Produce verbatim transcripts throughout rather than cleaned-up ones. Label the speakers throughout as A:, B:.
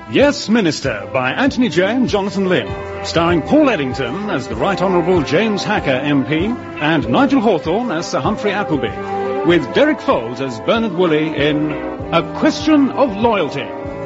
A: Yes, Minister, by Anthony Jay and Jonathan Lynn, starring Paul Eddington as the Right Honourable James Hacker M P and Nigel Hawthorne as Sir Humphrey Appleby, with Derek Foles as Bernard Woolley in A Question of Loyalty.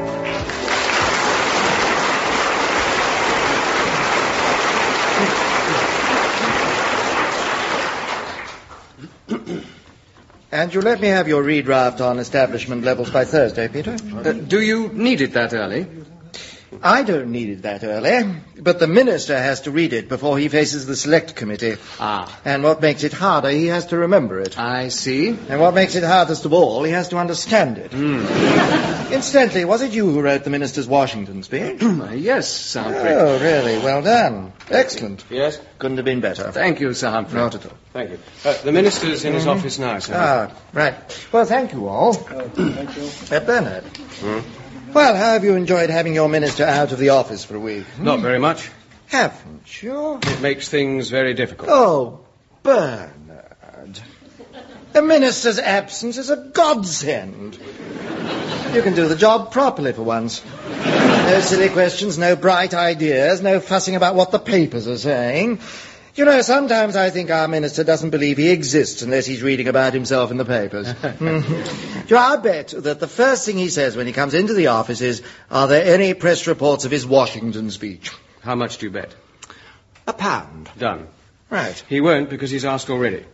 B: And you let me have your redraft on establishment levels by Thursday, Peter?
C: Uh, do you need it that early?
B: I don't need it that early, but the Minister has to read it before he faces the Select Committee.
C: Ah.
B: And what makes it harder, he has to remember it.
C: I see.
B: And what makes it hardest of all, he has to understand it.
C: Mm.
B: Incidentally, was it you who wrote the Minister's Washington speech?
C: uh, yes, Sir Humphrey.
B: Oh, really? Well done. Excellent.
C: Yes?
B: Couldn't have been better.
C: Thank you, Sir Humphrey.
B: Not at all.
C: Thank you. Uh, the Minister's in his
B: Mm.
C: office now, sir.
B: Ah, right. Well, thank you all.
D: Oh, thank you.
B: Uh, Bernard.
C: Mm.
B: Well, how have you enjoyed having your Minister out of the office for a week? Hmm?
C: Not very much.
B: Haven't you?
C: It makes things very difficult.
B: Oh, Bernard. The Minister's absence is a godsend. You can do the job properly for once. No silly questions, no bright ideas, no fussing about what the papers are saying. You know, sometimes I think our Minister doesn't believe he exists unless he's reading about himself in the papers. Do I bet that the first thing he says when he comes into the office is, are there any press reports of his Washington speech?
C: How much do you bet?
B: A pound.
C: Done.
B: Right.
C: He won't because he's asked already.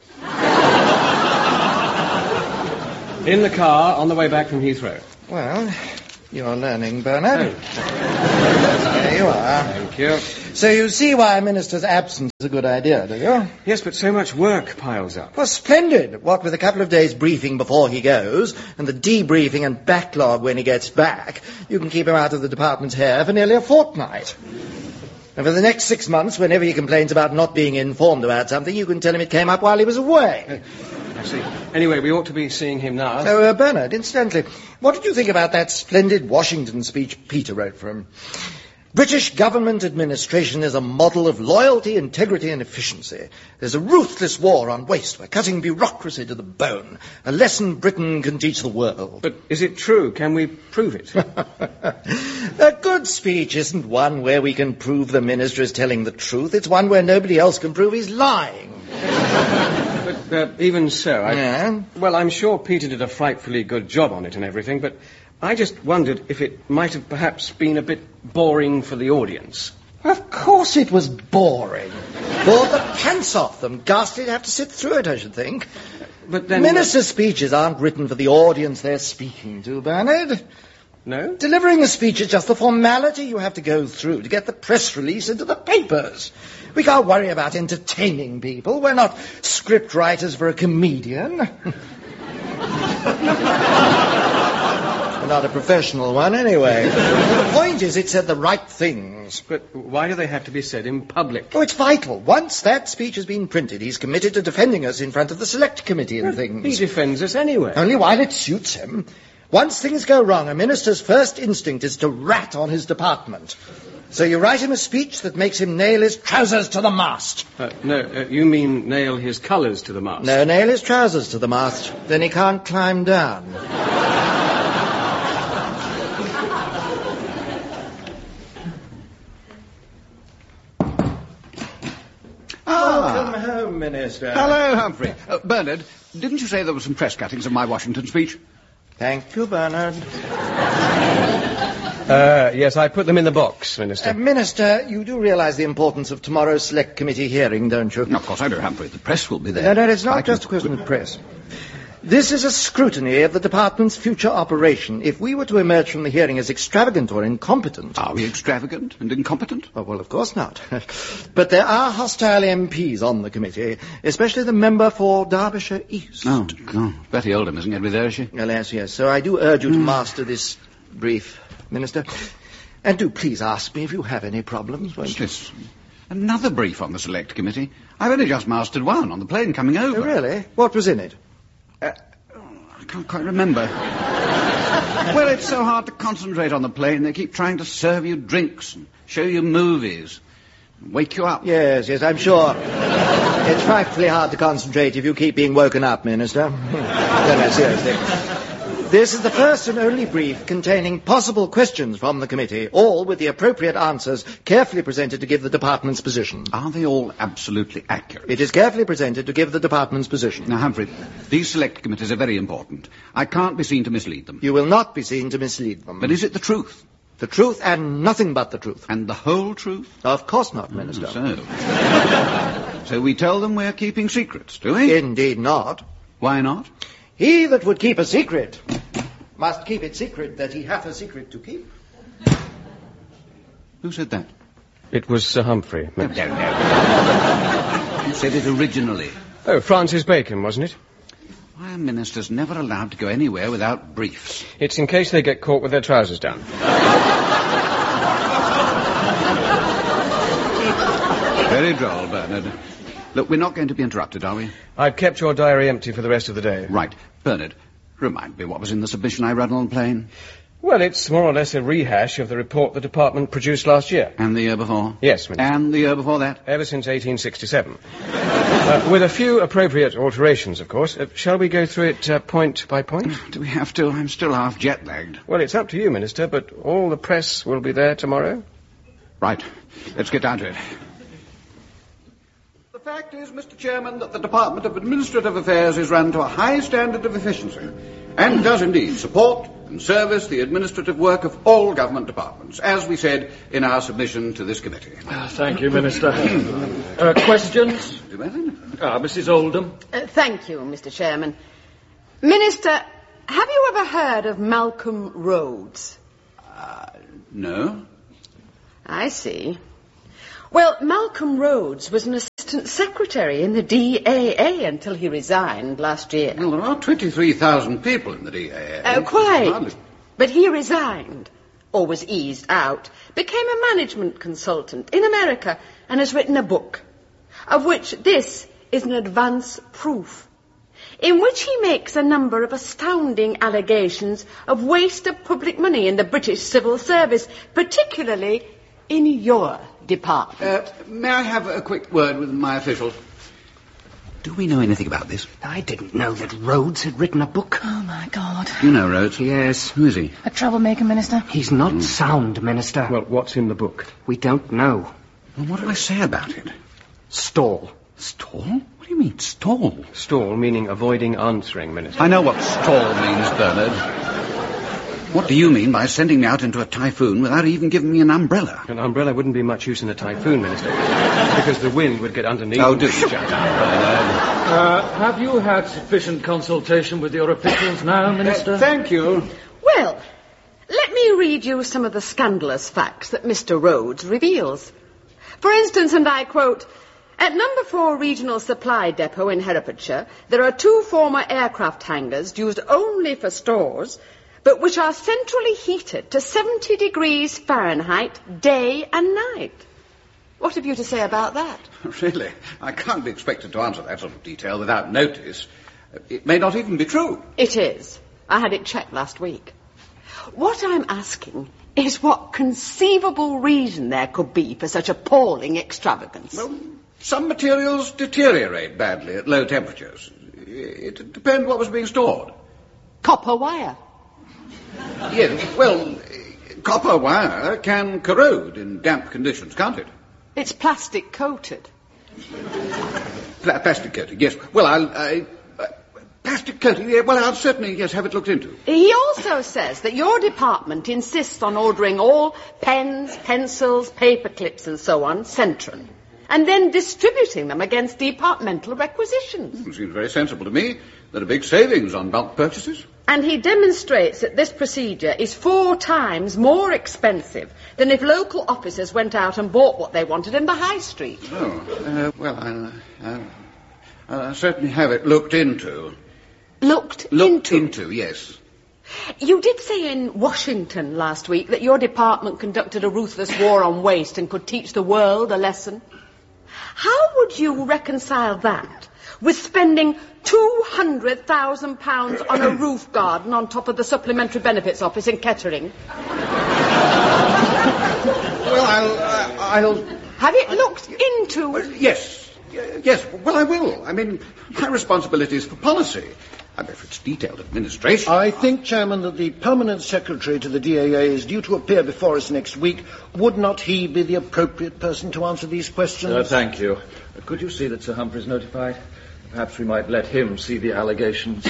C: In the car on the way back from Heathrow.
B: Well, you're learning, Bernard.
C: Oh.
B: There you are.
C: Thank you.
B: So you see why a minister's absence is a good idea, do you?
C: Yes, but so much work piles up.
B: Well, splendid. What with a couple of days briefing before he goes, and the debriefing and backlog when he gets back, you can keep him out of the department's hair for nearly a fortnight. And for the next six months, whenever he complains about not being informed about something, you can tell him it came up while he was away.
C: I see. Anyway, we ought to be seeing him now.
B: So, uh, Bernard, incidentally, what did you think about that splendid Washington speech Peter wrote for him? British government administration is a model of loyalty, integrity and efficiency. There's a ruthless war on waste. We're cutting bureaucracy to the bone. A lesson Britain can teach the world.
C: But is it true? Can we prove it?
B: A good speech isn't one where we can prove the minister is telling the truth. It's one where nobody else can prove he's lying.
C: But uh, even so, I...
B: Yeah?
C: Well, I'm sure Peter did a frightfully good job on it and everything, but I just wondered if it might have perhaps been a bit boring for the audience.
B: Of course it was boring. Bored the pants off them. Ghastly to have to sit through it, I should think.
C: But then...
B: Minister speeches aren't written for the audience they're speaking to, Bernard.
C: No?
B: Delivering a speech is just the formality you have to go through to get the press release into the papers. We can't worry about entertaining people. We're not script writers for a comedian. Not a professional one, anyway. The point is, it said the right things.
C: But why do they have to be said in public?
B: Oh, it's vital. Once that speech has been printed, he's committed to defending us in front of the Select Committee and
C: But
B: things.
C: he defends us anyway.
B: Only while it suits him. Once things go wrong, a minister's first instinct is to rat on his department. So you write him a speech that makes him nail his trousers to the mast.
C: Uh, no, uh, you mean nail his colours to the mast?
B: No, nail his trousers to the mast. Then he can't climb down. Welcome home, Minister.
E: Hello, Humphrey. Uh, Bernard, didn't you say there were some press cuttings of my Washington speech?
B: Thank you, Bernard.
C: Uh, yes, I put them in the box, Minister.
B: Uh, Minister, you do realise the importance of tomorrow's Select Committee hearing, don't you?
E: No, of course I do, Humphrey. The press will be there.
B: No, no, it's not
E: I
B: just
E: can...
B: a question of press. This is a scrutiny of the department's future operation. If we were to emerge from the hearing as extravagant or incompetent...
E: Are we extravagant and incompetent?
B: Oh, well, of course not. But there are hostile M Ps on the committee, especially the member for Derbyshire East.
E: Oh, God. Betty Oldham isn't going to be there, is she?
B: Alas, yes. So I do urge you to master this brief, Minister. And do please ask me if you have any problems, won't
E: What's
B: you?
E: this? Another brief on the Select Committee. I've only just mastered one on the plane coming over.
B: Oh, really? What was in it?
E: Uh, I can't quite remember. Well, it's so hard to concentrate on the plane. They keep trying to serve you drinks and show you movies, and wake you up.
B: Yes, yes, I'm sure. It's frightfully hard to concentrate if you keep being woken up, Minister. No, no, seriously. This is the first and only brief containing possible questions from the committee, all with the appropriate answers carefully presented to give the department's position.
E: Are they all absolutely accurate?
B: It is carefully presented to give the department's position.
E: Now, Humphrey, these select committees are very important. I can't be seen to mislead them.
B: You will not be seen to mislead them.
E: But is it the truth?
B: The truth and nothing but the truth.
E: And the whole truth?
B: Of course not, Minister.
E: Mm, so. So we tell them we're keeping secrets, do we?
B: Indeed not.
E: Why not?
B: He that would keep a secret must keep it secret that he hath a secret to keep.
E: Who said that?
C: It was Sir Humphrey.
E: No, no, no. You said it originally.
C: Oh, Francis Bacon, wasn't it?
E: Why are ministers never allowed to go anywhere without briefs?
C: It's in case they get caught with their trousers down.
E: Very droll, Bernard. Look, we're not going to be interrupted, are we?
C: I've kept your diary empty for the rest of the day.
E: Right. Bernard, remind me what was in the submission I read on the plane.
C: Well, it's more or less a rehash of the report the department produced last year.
E: And the year before?
C: Yes, Minister.
E: And the year before that?
C: Ever since eighteen sixty-seven. uh, with a few appropriate alterations, of course. Uh, shall we go through it uh, point by point?
E: Do we have to? I'm still half jet-lagged.
C: Well, it's up to you, Minister, but all the press will be there tomorrow.
E: Right. Let's get down to it. The fact is, Mister Chairman, that the Department of Administrative Affairs is run to a high standard of efficiency and does indeed support and service the administrative work of all government departments, as we said in our submission to this committee.
D: Uh, thank you, Minister. uh, questions?
E: Do you mean?
D: Ah, Missus Oldham.
F: Uh, thank you, Mister Chairman. Minister, have you ever heard of Malcolm Rhodes?
E: Uh, no.
F: I see. Well, Malcolm Rhodes was an assistant secretary in the D A A until he resigned last year.
E: Well, there are twenty-three thousand people in the D A A.
F: Uh, quite.
E: Hardly.
F: But he resigned, or was eased out, became a management consultant in America, and has written a book, of which this is an advance proof, in which he makes a number of astounding allegations of waste of public money in the British civil service, particularly in your department.
E: Uh, may I have a quick word with my officials? Do we know anything about this?
G: I didn't know that Rhodes had written a book.
H: Oh, my God.
E: You know Rhodes?
G: Yes.
E: Who is he?
H: A troublemaker, Minister.
G: He's not mm. sound, Minister.
C: Well, what's in the book?
G: We don't know.
E: Well, what do I say about it?
G: Stall.
E: Stall? What do you mean, stall?
C: Stall, meaning avoiding answering, Minister.
E: I know what stall means, Bernard. What do you mean by sending me out into a typhoon without even giving me an umbrella?
C: An umbrella wouldn't be much use in a typhoon, Minister, because the wind would get underneath.
E: Oh, do shut up, Bernard.
D: Uh, have you had sufficient consultation with your officials now, Minister?
E: Uh, thank you.
F: Well, let me read you some of the scandalous facts that Mister Rhodes reveals. For instance, and I quote, at number four Regional Supply Depot in Herefordshire, there are two former aircraft hangars used only for stores, but which are centrally heated to seventy degrees Fahrenheit day and night. What have you to say about that?
E: Really? I can't be expected to answer that sort of detail without notice. It may not even be true.
F: It is. I had it checked last week. What I'm asking is what conceivable reason there could be for such appalling extravagance.
E: Well, some materials deteriorate badly at low temperatures. It depends what was being stored.
F: Copper wire.
E: Yes, well, copper wire can corrode in damp conditions, can't it?
F: It's plastic coated.
E: Pla- plastic coating, yes. Well, I'll... I, uh, plastic coating, yeah, well, I'll certainly, yes, have it looked into.
F: He also says that your department insists on ordering all pens, pencils, paper clips and so on, Centron, and then distributing them against departmental requisitions.
E: It seems very sensible to me. There are big savings on bulk purchases.
F: And he demonstrates that this procedure is four times more expensive than if local officers went out and bought what they wanted in the high street.
E: Oh, uh, well, I'll, uh, I'll certainly have it looked into.
F: Looked,
E: looked
F: into?
E: into, yes.
F: You did say in Washington last week that your department conducted a ruthless war on waste and could teach the world a lesson. How would you reconcile that with spending two hundred thousand pounds on a roof garden on top of the Supplementary Benefits Office in Kettering?
E: Well, I'll... Uh, I'll...
F: Have it looked into?
E: Uh, yes. Yes, well, I will. I mean, my responsibility is for policy. And if it's detailed administration...
I: I think, Chairman, that the permanent secretary to the D A A is due to appear before us next week. Would not he be the appropriate person to answer these questions?
D: Uh, thank you. Uh, could you see that Sir Humphrey's notified? Perhaps we might let him see the allegations.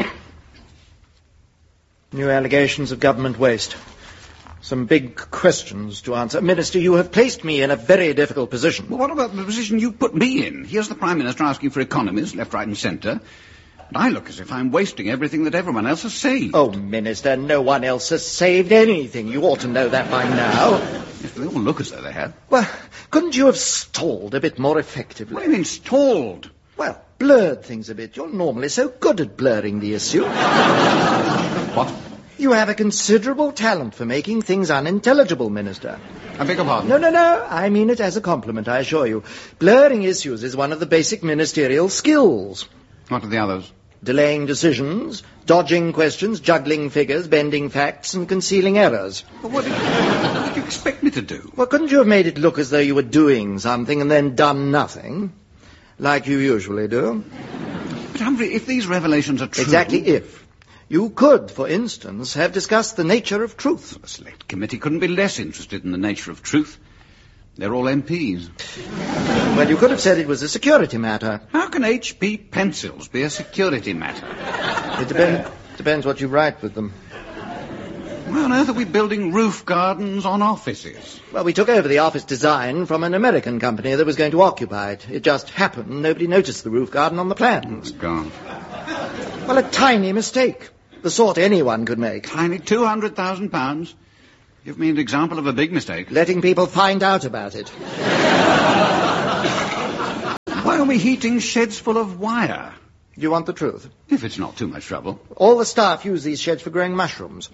B: New allegations of government waste. Some big questions to answer. Minister, you have placed me in a very difficult position.
E: Well, what about the position you put me in? Here's the Prime Minister asking for economies, left, right and centre. And I look as if I'm wasting everything that everyone else has saved.
B: Oh, Minister, no one else has saved anything. You ought to know that by now.
E: Yes, they all look as though they have.
B: Well, couldn't you have stalled a bit more effectively?
E: What do you mean, stalled?
B: Well, blurred things a bit. You're normally so good at blurring the issue.
E: What?
B: You have a considerable talent for making things unintelligible, Minister.
E: I beg your pardon?
B: No, no, no. I mean it as a compliment, I assure you. Blurring issues is one of the basic ministerial skills.
E: What are the others?
B: Delaying decisions, dodging questions, juggling figures, bending facts, and concealing errors.
E: But what did, what did you expect me to do?
B: Well, couldn't you have made it look as though you were doing something and then done nothing? Like you usually do.
E: But, Humphrey, if these revelations are true...
B: Exactly if. You could, for instance, have discussed the nature of truth.
E: The Select Committee couldn't be less interested in the nature of truth. They're all M Ps.
B: Well, you could have said it was a security matter.
E: How can H P pencils be a security matter?
B: It depend, depends what you write with them.
E: Why on earth are we building roof gardens on offices?
B: Well, we took over the office design from an American company that was going to occupy it. It just happened nobody noticed the roof garden on the plans.
E: It's gone.
B: Well, a tiny mistake. The sort anyone could make.
E: Tiny two hundred thousand pounds? Give me an example of a big mistake.
B: Letting people find out about it.
E: Why are we heating sheds full of wire?
B: Do you want the truth?
E: If it's not too much trouble.
B: All the staff use these sheds for growing mushrooms.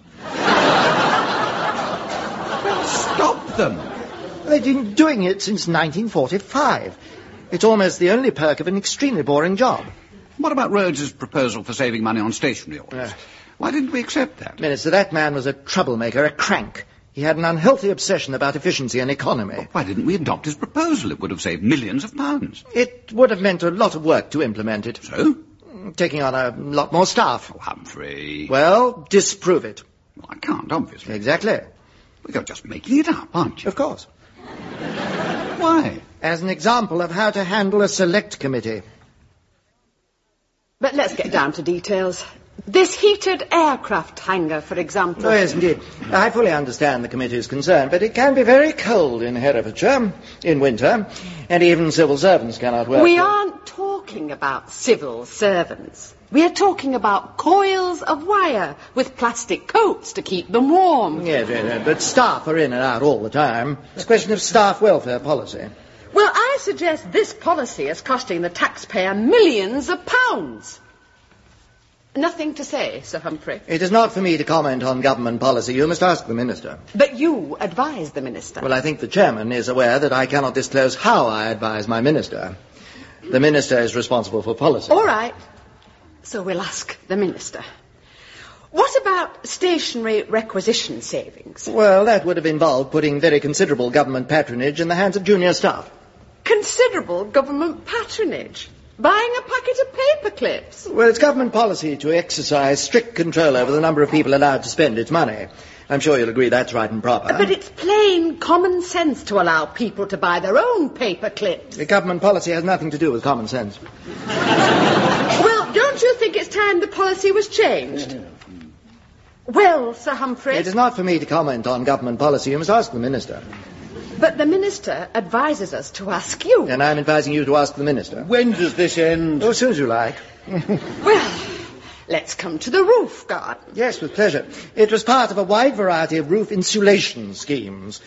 E: Well, stop them.
B: They've been doing it since nineteen forty-five. It's almost the only perk of an extremely boring job.
E: What about Rhodes's proposal for saving money on stationery orders? Uh, Why didn't we accept that?
B: Minister, that man was a troublemaker, a crank. He had an unhealthy obsession about efficiency and economy.
E: Well, why didn't we adopt his proposal? It would have saved millions of pounds.
B: It would have meant a lot of work to implement it.
E: So?
B: Taking on a lot more staff.
E: Oh, Humphrey.
B: Well, disprove it.
E: Well, I can't, obviously.
B: Exactly.
E: Well, you're just making it up, aren't you?
B: Of course.
E: Why?
B: As an example of how to handle a select committee.
F: But let's get down to details. This heated aircraft hangar, for example.
B: Oh, yes, indeed. I fully understand the committee's concern, but it can be very cold in Herefordshire in winter, and even civil servants cannot work.
F: We aren't talking about civil servants. We are talking about coils of wire with plastic coats to keep them warm.
B: Yes, yes, yes, but staff are in and out all the time. It's a question of staff welfare policy.
F: Well, I suggest this policy is costing the taxpayer millions of pounds. Nothing to say, Sir Humphrey.
B: It is not for me to comment on government policy. You must ask the Minister.
F: But you advise the Minister.
B: Well, I think the Chairman is aware that I cannot disclose how I advise my Minister. The Minister is responsible for policy.
F: All right. So we'll ask the Minister. What about stationery requisition savings?
B: Well, that would have involved putting very considerable government patronage in the hands of junior staff.
F: Considerable government patronage? Buying a packet of paper clips?
B: Well, it's government policy to exercise strict control over the number of people allowed to spend its money. I'm sure you'll agree that's right and proper.
F: But it's plain common sense to allow people to buy their own paper clips.
B: The government policy has nothing to do with common sense.
F: Well, don't you think it's time the policy was changed? Well, Sir Humphrey...
B: It is not for me to comment on government policy. You must ask the Minister.
F: But the Minister advises us to ask you.
B: And I'm advising you to ask the Minister.
I: When does this end?
B: Oh, as soon as you like.
F: Well, let's come to the roof garden.
B: Yes, with pleasure. It was part of a wide variety of roof insulation schemes,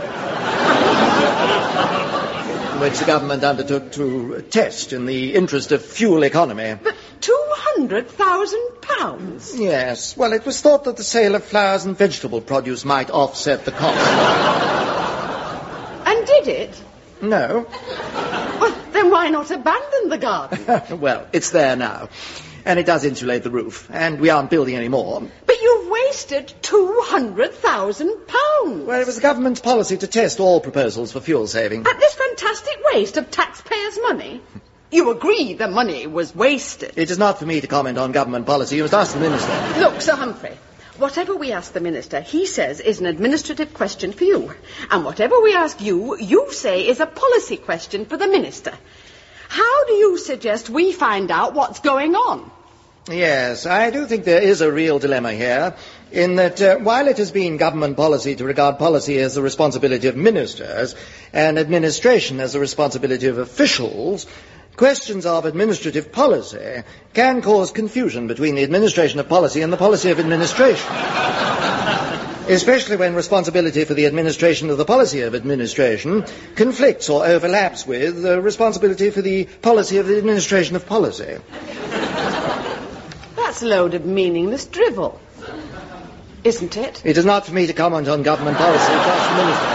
B: which the government undertook to test in the interest of fuel economy.
F: But two hundred thousand pounds?
B: Yes. Well, it was thought that the sale of flowers and vegetable produce might offset the cost.
F: And did it?
B: No.
F: Well, then why not abandon the garden?
B: Well, it's there now. And it does insulate the roof. And we aren't building any more.
F: But you've wasted two hundred thousand pounds.
B: Well, it was the government's policy to test all proposals for fuel saving.
F: At this fantastic waste of taxpayers' money? You agree the money was wasted.
B: It is not for me to comment on government policy. You must ask the Minister.
F: Look, Sir Humphrey, whatever we ask the Minister, he says is an administrative question for you. And whatever we ask you, you say is a policy question for the Minister. How do you suggest we find out what's going on?
B: Yes, I do think there is a real dilemma here, in that uh, while it has been government policy to regard policy as the responsibility of ministers and administration as the responsibility of officials, questions of administrative policy can cause confusion between the administration of policy and the policy of administration. Especially when responsibility for the administration of the policy of administration conflicts or overlaps with the responsibility for the policy of the administration of policy.
F: That's a load of meaningless drivel, isn't it?
B: It is not for me to comment on government policy, just the Minister.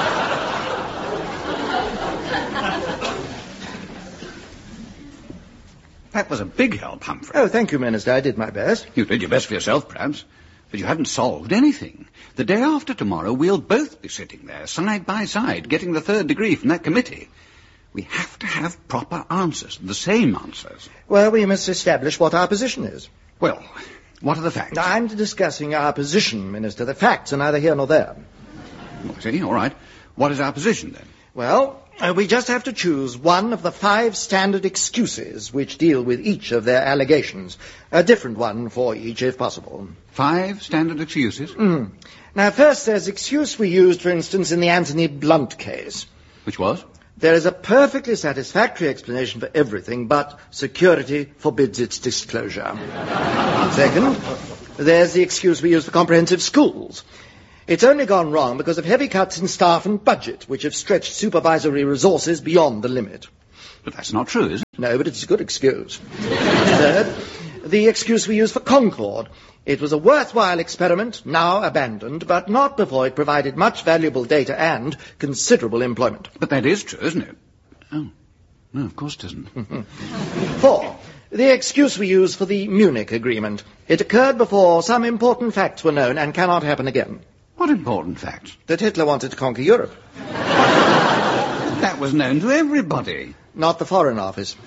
E: That was a big help, Humphrey.
B: Oh, thank you, Minister. I did my best.
E: You did your best for yourself, perhaps. But you haven't solved anything. The day after tomorrow, we'll both be sitting there, side by side, getting the third degree from that committee. We have to have proper answers, the same answers.
B: Well, we must establish what our position is.
E: Well, what are the facts?
B: I'm discussing our position, Minister. The facts are neither here nor there.
E: I see, all right. What is our position, then?
B: Well, uh, we just have to choose one of the five standard excuses which deal with each of their allegations. A different one for each, if possible.
E: Five standard excuses?
B: Mm. Now, first, there's excuse we used, for instance, in the Anthony Blunt case.
E: Which was?
B: There is a perfectly satisfactory explanation for everything, but security forbids its disclosure. Second, there's the excuse we use for comprehensive schools. It's only gone wrong because of heavy cuts in staff and budget, which have stretched supervisory resources beyond the limit.
E: But that's not true, is it?
B: No, but it's a good excuse. Third, the excuse we use for Concord. It was a worthwhile experiment, now abandoned, but not before it provided much valuable data and considerable employment.
E: But that is true, isn't it? Oh, no, of course it isn't.
B: Four, the excuse we use for the Munich Agreement. It occurred before some important facts were known and cannot happen again.
E: What important facts?
B: That Hitler wanted to conquer Europe.
E: That was known to everybody.
B: Not the Foreign Office.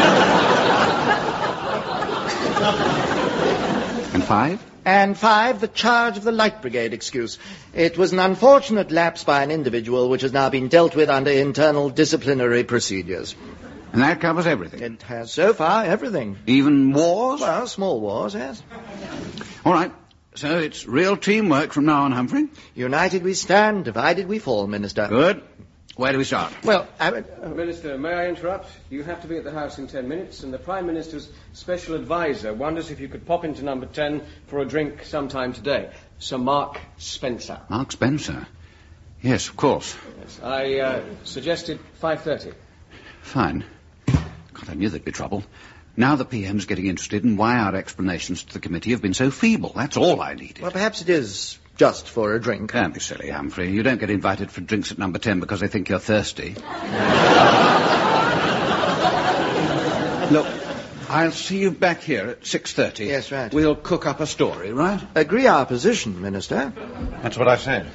E: And five?
B: And five, the charge of the Light Brigade excuse. It was an unfortunate lapse by an individual which has now been dealt with under internal disciplinary procedures.
E: And that covers everything?
B: It has so far everything.
E: Even wars?
B: Well, small wars, yes.
E: All right. So it's real teamwork from now on, Humphrey?
B: United we stand, divided we fall, Minister.
E: Good. Where do we start?
B: Well, I would... Uh,
C: Minister, may I interrupt? You have to be at the House in ten minutes, and the Prime Minister's special advisor wonders if you could pop into number ten for a drink sometime today. Sir Mark Spencer.
E: Mark Spencer? Yes, of course.
C: Yes, I uh, suggested five thirty.
E: Fine. God, I knew there'd be trouble. Now the P M's getting interested in why our explanations to the committee have been so feeble. That's all I needed.
B: Well, perhaps it is just for a drink.
E: Don't be silly, Humphrey. You don't get invited for drinks at number ten because they think you're thirsty. Look, I'll see you back here at six thirty.
B: Yes, right.
E: We'll cook up a story, right?
B: Agree our position, Minister.
E: That's what I said.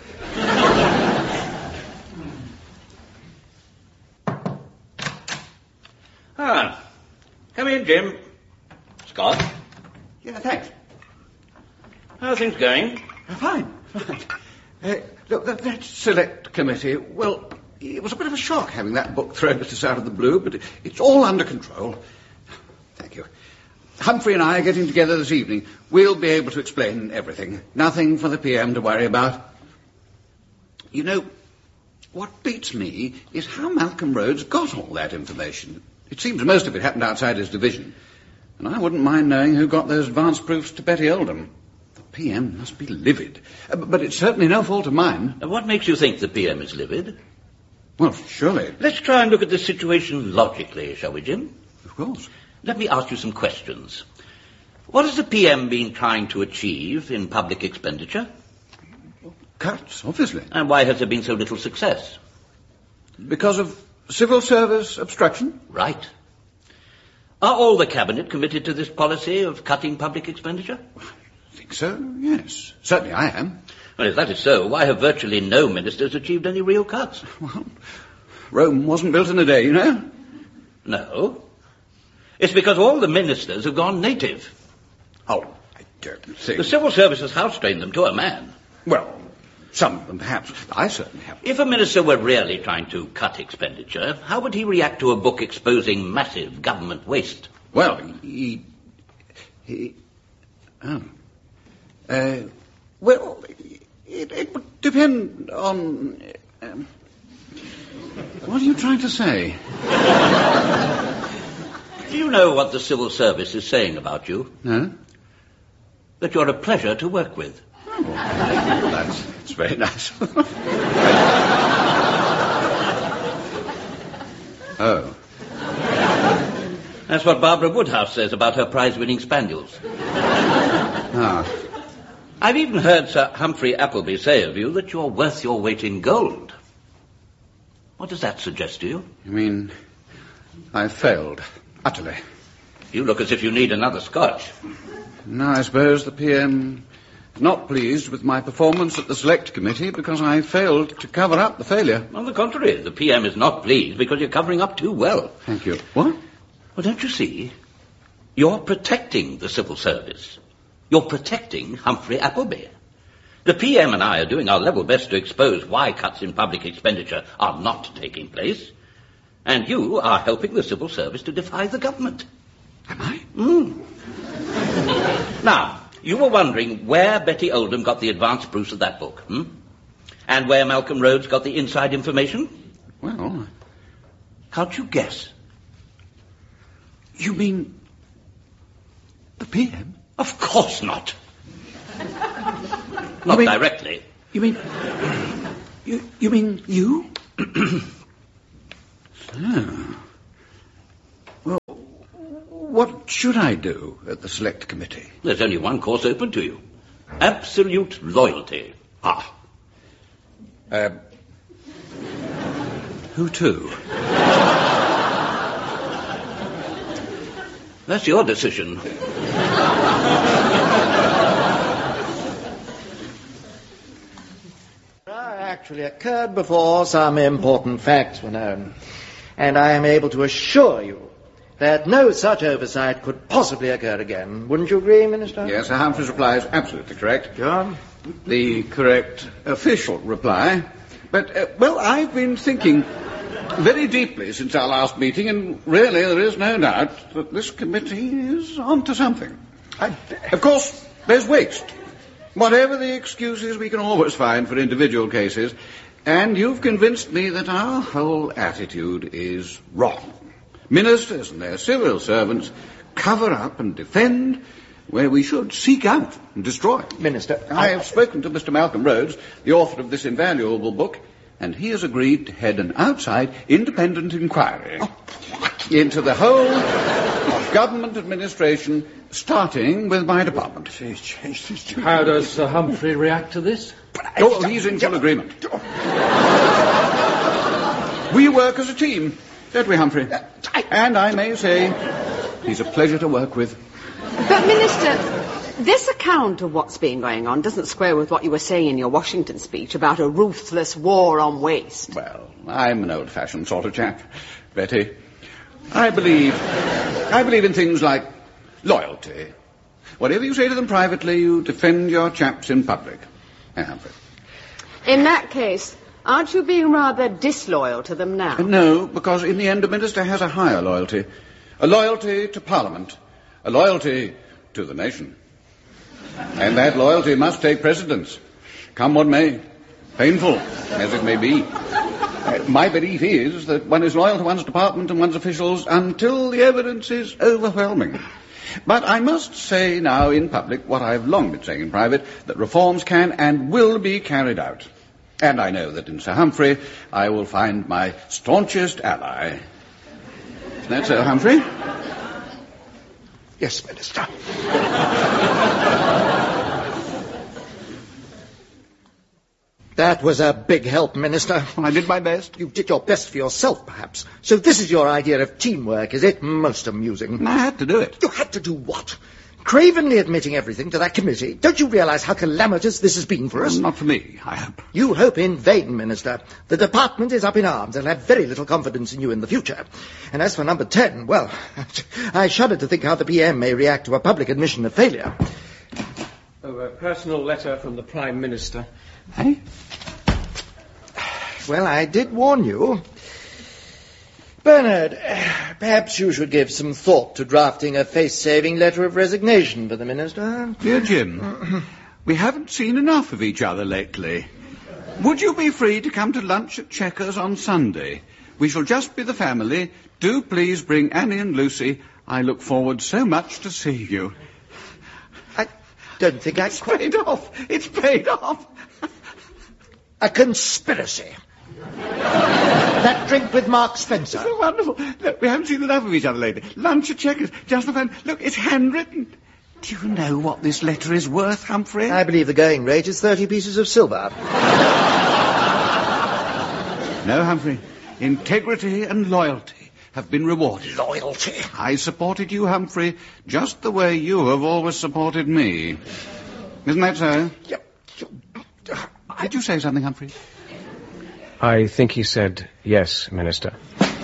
J: Ah. Come in, Jim. Scott.
E: Yeah, thanks.
J: How are things going?
E: Uh, fine, fine. Uh, look, that, that select committee, well, it was a bit of a shock having that book thrown at us out of the blue, but it, it's all under control. Thank you. Humphrey and I are getting together this evening. We'll be able to explain everything. Nothing for the P M to worry about. You know, what beats me is how Malcolm Rhodes got all that information. It seems most of it happened outside his division. And I wouldn't mind knowing who got those advance proofs to Betty Oldham. The P M must be livid. Uh, but it's certainly no fault of mine.
J: Now, what makes you think the P M is livid?
E: Well, surely.
J: Let's try and look at this situation logically, shall we, Jim?
E: Of course.
J: Let me ask you some questions. What has the P M been trying to achieve in public expenditure?
E: Cuts, obviously.
J: And why has there been so little success?
E: Because of civil service obstruction?
J: Right. Are all the Cabinet committed to this policy of cutting public expenditure?
E: I think so, yes. Certainly I am.
J: Well, if that is so, why have virtually no ministers achieved any real cuts?
E: Well, Rome wasn't built in a day, you know.
J: No. It's because all the ministers have gone native.
E: Oh, I don't think...
J: The civil service has house-trained them to a man.
E: Well, some of them perhaps. I certainly haven't.
J: If a minister were really trying to cut expenditure, how would he react to a book exposing massive government waste?
E: Well, he... he oh. Uh, well, it, it would depend on... Um, what are you trying to say?
J: Do you know what the civil service is saying about you?
E: No?
J: That you're a pleasure to work with.
E: Oh, that's, that's very nice. Oh.
J: That's what Barbara Woodhouse says about her prize-winning spaniels.
E: Ah.
J: I've even heard Sir Humphrey Appleby say of you that you're worth your weight in gold. What does that suggest to you?
E: You mean I failed utterly?
J: You look as if you need another scotch.
E: No, I suppose the P M is not pleased with my performance at the Select Committee because I failed to cover up the failure.
J: On the contrary, the P M is not pleased because you're covering up too well.
E: Thank you. What?
J: Well, don't you see? You're protecting the civil service. You're protecting Humphrey Appleby. The P M and I are doing our level best to expose why cuts in public expenditure are not taking place. And you are helping the civil service to defy the government.
E: Am I?
J: Mm. Now, you were wondering where Betty Oldham got the advanced proofs of that book, hmm? And where Malcolm Rhodes got the inside information?
E: Well...
J: How'd you guess?
E: You mean the P M?
J: Of course not. Not
E: mean,
J: directly.
E: You mean... You, you mean you? So... Well, what should I do at the Select Committee?
J: There's only one course open to you. Absolute loyalty.
E: Ah. Uh, who to?
J: That's your decision.
B: Actually occurred before some important facts were known. And I am able to assure you that no such oversight could possibly occur again. Wouldn't you agree, Minister?
E: Yes, Sir Humphrey's reply is absolutely correct.
B: John?
E: The correct official reply. But, uh, well, I've been thinking very deeply since our last meeting, and really there is no doubt that this committee is onto something. I... Of course, there's waste. Whatever the excuses we can always find for individual cases, and you've convinced me that our whole attitude is wrong. Ministers and their civil servants cover up and defend where we should seek out and destroy.
B: Minister,
E: I have spoken to Mister Malcolm Rhodes, the author of this invaluable book, and he has agreed to head an outside independent inquiry oh, into the whole of government administration, starting with my department.
D: How does Sir Humphrey react to this?
E: Oh, he's in full agreement. We work as a team, don't we, Humphrey? And I may say, he's a pleasure to work with.
F: But, Minister, this account of what's been going on doesn't square with what you were saying in your Washington speech about a ruthless war on waste.
E: Well, I'm an old-fashioned sort of chap, Betty. I believe... I believe in things like loyalty. Whatever you say to them privately, you defend your chaps in public. Eh, Humphrey?
F: In that case, aren't you being rather disloyal to them now?
E: Uh, no, because in the end a minister has a higher loyalty. A loyalty to Parliament. A loyalty to the nation. And that loyalty must take precedence. Come what may. Painful as it may be. Uh, my belief is that one is loyal to one's department and one's officials until the evidence is overwhelming. But I must say now in public what I've long been saying in private, that reforms can and will be carried out. And I know that in Sir Humphrey I will find my staunchest ally. Isn't that so, Humphrey?
B: Yes, Minister. That was a big help, Minister.
E: I did my best.
B: You did your best for yourself, perhaps. So this is your idea of teamwork, is it? Most amusing.
E: I had to do it.
B: You had to do what? cravenly admitting everything to that committee. Don't you realise how calamitous this has been for us?
E: Not for me, I hope.
B: You hope in vain, Minister. The department is up in arms and have very little confidence in you in the future. And as for number ten, well, I shudder to think how the P M may react to a public admission of failure.
C: Oh, a personal letter from the Prime Minister.
E: Eh?
B: Well, I did warn you. Bernard, perhaps you should give some thought to drafting a face-saving letter of resignation for the Minister.
E: Dear Jim, we haven't seen enough of each other lately. Would you be free to come to lunch at Chequers on Sunday? We shall just be the family. Do please bring Annie and Lucy. I look forward so much to seeing you.
B: I don't think I...
E: It's paid off. It's paid off.
B: A conspiracy. That drink with Mark Spencer.
E: So wonderful. Look, we haven't seen enough of each other lately. Lunch at Chequers, just for fun. Look, it's handwritten. Do you know what this letter is worth, Humphrey?
B: I believe the going rate is thirty pieces of silver.
E: No, Humphrey. Integrity and loyalty have been rewarded.
B: Loyalty?
E: I supported you, Humphrey, just the way you have always supported me. Isn't that so?
B: You, you,
E: Did you say something, Humphrey?
C: I think he said yes, Minister.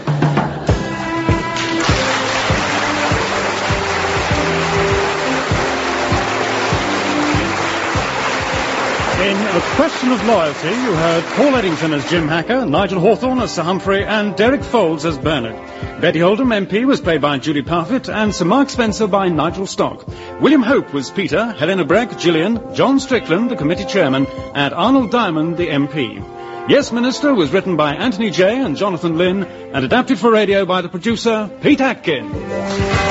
A: In A Question of Loyalty, you heard Paul Eddington as Jim Hacker, Nigel Hawthorne as Sir Humphrey, and Derek Folds as Bernard. Betty Oldham, M P, was played by Julie Parfitt, and Sir Mark Spencer by Nigel Stock. William Hope was Peter, Helena Breck, Gillian, John Strickland, the committee chairman, and Arnold Diamond, the M P. Yes, Minister was written by Anthony Jay and Jonathan Lynn, and adapted for radio by the producer, Pete Atkin.